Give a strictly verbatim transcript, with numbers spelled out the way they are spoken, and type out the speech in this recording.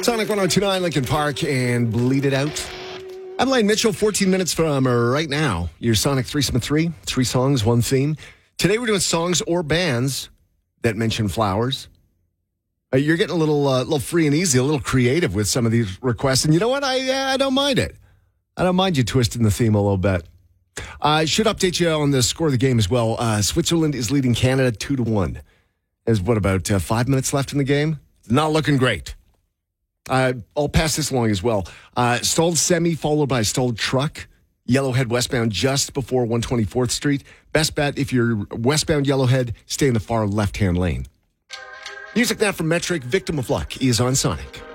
Sonic one oh two point nine Lincoln Park and Bleed It Out. I'm Lane Mitchell, fourteen minutes from right now. Your Sonic Threesome of Three. Three songs, one theme. Today we're doing songs or bands that mention flowers. Uh, you're getting a little uh, little free and easy, a little creative with some of these requests. And you know what? I, uh, I don't mind it. I don't mind you twisting the theme a little bit. I should update you on the score of the game as well. Uh, Switzerland is leading Canada two to one. There's, what, about uh, five minutes left in the game? It's not looking great. Uh, I'll pass this along as well. Uh, stalled semi followed by stalled truck. Yellowhead westbound just before one hundred twenty-fourth Street. Best bet if you're westbound Yellowhead, stay in the far left-hand lane. Music now from Metric. Victim of Luck is on Sonic.